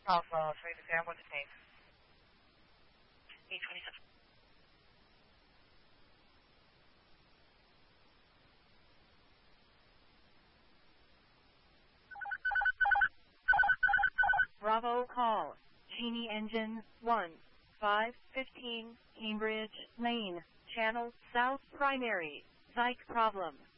Alpha 3 to Sam, what's his name? 827. Bravo call. Genie Engine 1, 515, Cambridge Lane, Channel South Primary, Zyke problem.